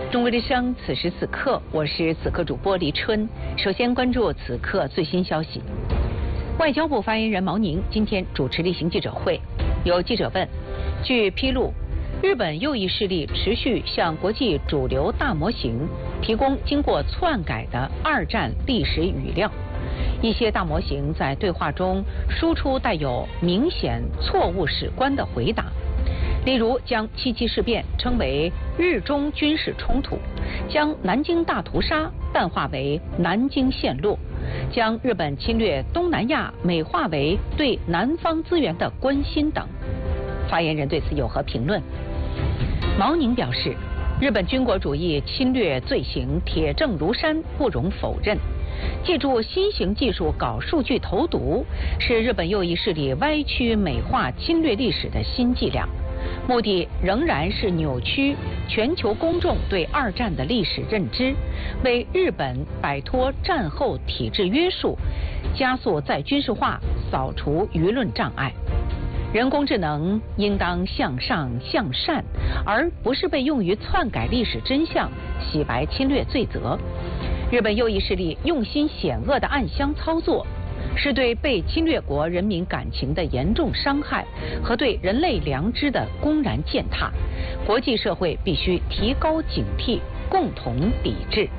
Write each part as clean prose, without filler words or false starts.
中国之声，此时此刻，我是此刻主播黎春。首先关注此刻最新消息。外交部发言人毛宁今天主持例行记者会，有记者问：据披露，日本右翼势力持续向国际主流大模型提供经过篡改的二战历史语料，一些大模型在对话中输出带有明显错误史观的回答。例如，将7.7事变称为日中军事冲突，将南京大屠杀淡化为南京陷落，将日本侵略东南亚美化为对南方资源的关心等。发言人对此有何评论？毛宁表示，日本军国主义侵略罪行铁证如山，不容否认。借助新型技术搞数据投毒，是日本右翼势力歪曲美化侵略历史的新伎俩。目的仍然是扭曲全球公众对二战的历史认知，为日本摆脱战后体制约束、加速再军事化扫除舆论障碍。人工智能应当向上向善，而不是被用于篡改历史真相、洗白侵略罪责。日本右翼势力用心险恶的暗箱操作，是对被侵略国人民感情的严重伤害和对人类良知的公然践踏，国际社会必须提高警惕，共同抵制。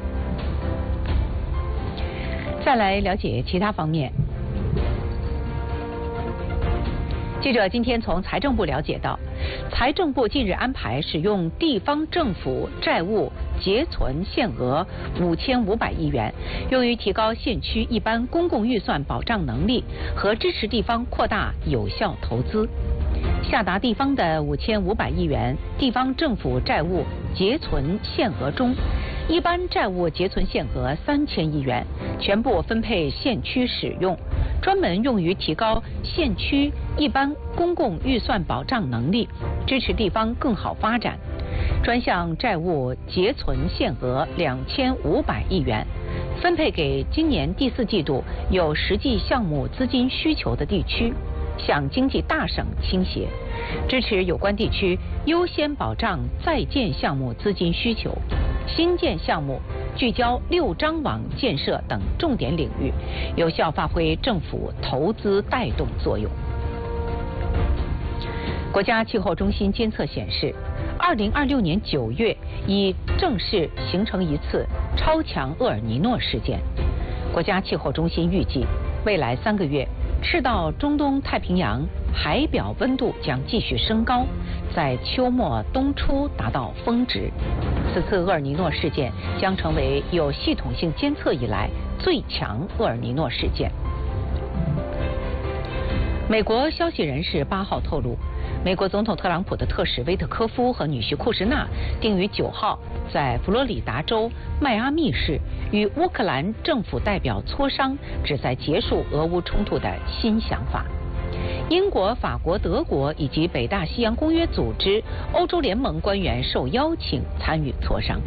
再来了解其他方面。记者今天从财政部了解到，财政部近日安排使用地方政府债务结存限额5500亿元，用于提高县区一般公共预算保障能力和支持地方扩大有效投资。下达地方的5500亿元地方政府债务结存限额中，一般债务结存限额3000亿元，全部分配县区使用，专门用于提高县区一般公共预算保障能力，支持地方更好发展。专项债务结存限额2500亿元，分配给今年第4季度有实际项目资金需求的地区，向经济大省倾斜，支持有关地区优先保障在建项目资金需求，新建项目聚焦6张网建设等重点领域，有效发挥政府投资带动作用。国家气候中心监测显示，2026年9月已正式形成一次超强厄尔尼诺事件。国家气候中心预计，未来3个月，赤道中东太平洋海表温度将继续升高，在秋末冬初达到峰值。此次厄尔尼诺事件将成为有系统性监测以来最强厄尔尼诺事件。美国消息人士8号透露，美国总统特朗普的特使威特科夫和女婿库什纳定于9号在佛罗里达州迈阿密市与乌克兰政府代表磋商，旨在结束俄乌冲突的新想法。英国、法国、德国以及北大西洋公约组织、欧洲联盟官员受邀请参与磋商。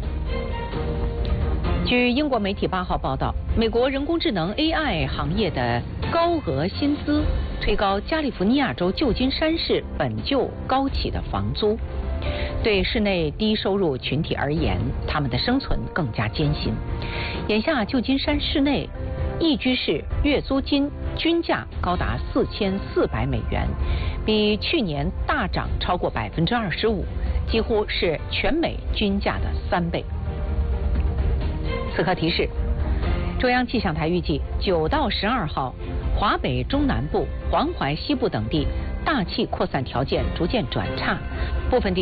据英国媒体8号报道，美国人工智能 AI 行业的高额薪资推高加利福尼亚州旧金山市本就高企的房租，对市内低收入群体而言，他们的生存更加艰辛。眼下，旧金山市内一居室月租金均价高达4400美元，比去年大涨超过25%，几乎是全美均价的3倍。此刻提示，中央气象台预计9到12号，华北中南部、黄淮西部等地大气扩散条件逐渐转差，部分地